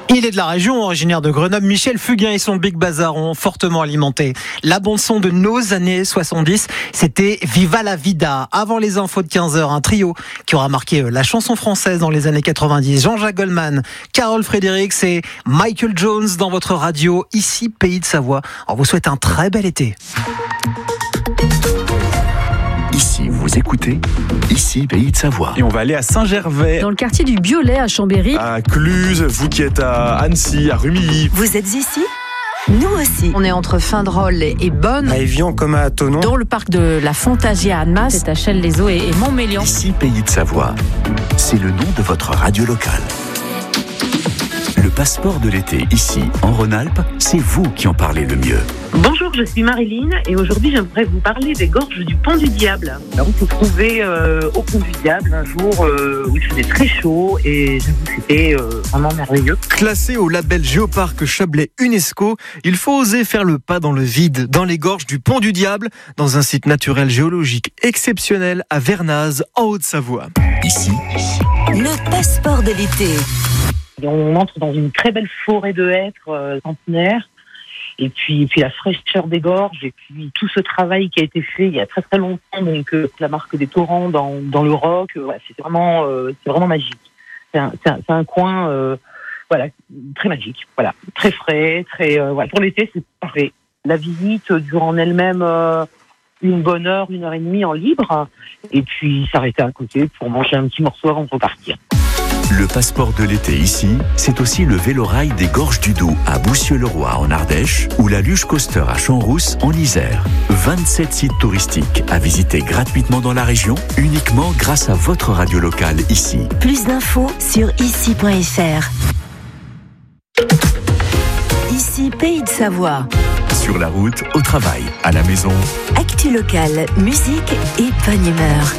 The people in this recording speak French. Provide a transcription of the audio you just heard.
Il est de la région, originaire de Grenoble. Michel Fugain et son Big Bazar ont fortement alimenté la bande-son de nos années 70. C'était Viva la Vida. Avant les infos de 15h, un trio qui aura marqué la chanson française dans les années 90. Jean-Jacques Goldman, Carole Fredericks et Michael Jones dans votre radio, ici Pays de Savoie. On vous souhaite un très bel été. Ici, vous écoutez, ici, Pays de Savoie. Et on va aller à Saint-Gervais. Dans le quartier du Biolay à Chambéry. À Cluse, vous qui êtes à Annecy, à Rumilly. Vous êtes ici ? Nous aussi. On est entre Findrol et Bonne. À Évian comme à Thonon. Dans le parc de la Fantasia à Annemasse. C'est à Chelles-les-Eaux et Montmélian. Ici, Pays de Savoie. C'est le nom de votre radio locale. Le passeport de l'été, ici, en Rhône-Alpes, c'est vous qui en parlez le mieux. Bonjour, je suis Marilyn et aujourd'hui j'aimerais vous parler des gorges du Pont du Diable. Alors, on s'est trouvé au Pont du Diable un jour où il faisait très chaud et j'avoue c'était vraiment merveilleux. Classé au label Géoparc Chablais UNESCO, il faut oser faire le pas dans le vide, dans les gorges du Pont du Diable, dans un site naturel géologique exceptionnel à Vernaz, en Haute-Savoie. Ici, le passeport de l'été. Et on entre dans une très belle forêt de hêtres centenaires. Et puis la fraîcheur des gorges, et puis tout ce travail qui a été fait il y a très très longtemps, donc la marque des torrents dans le roc, c'est vraiment magique. C'est un coin très magique, très frais, pour l'été c'est parfait. La visite dure en elle-même une bonne heure, 1h30 en libre, et puis s'arrêter à côté pour manger un petit morceau avant de repartir. le passeport de l'été ici, c'est aussi le vélorail des Gorges du Doubs à Boussieu-le-Roi en Ardèche ou la Luge Coaster à Champs-Rousse en Isère. 27 sites touristiques à visiter gratuitement dans la région, uniquement grâce à votre radio locale ici. Plus d'infos sur ici.fr. Ici, Pays de Savoie. Sur la route, au travail, à la maison. Actu locale, musique et bonne humeur.